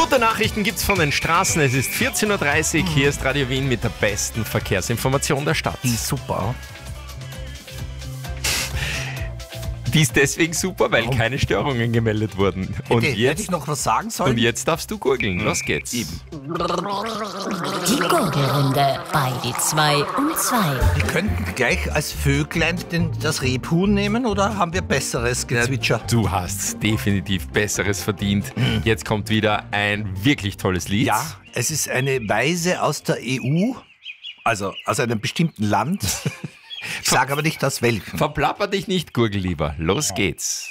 Gute Nachrichten gibt's von den Straßen. Es ist 14.30 Uhr. Hier ist Radio Wien mit der besten Verkehrsinformation der Stadt. Die ist super. Die ist deswegen super, weil keine Störungen gemeldet wurden. Und Hätte jetzt, ich noch was sagen sollen? und jetzt darfst du gurgeln. Los geht's. Die Gurgelrunde bei die 2 und 2. Wir könnten gleich als Vöglein das Rebhuhn nehmen, oder haben wir besseres Gezwitscher? Du hast definitiv Besseres verdient. Jetzt kommt wieder ein wirklich tolles Lied. Ja, es ist eine Weise aus der EU, also aus einem bestimmten Land. Ich sage aber nicht aus welchem. Verplapper dich nicht, Gurgel lieber. Los geht's.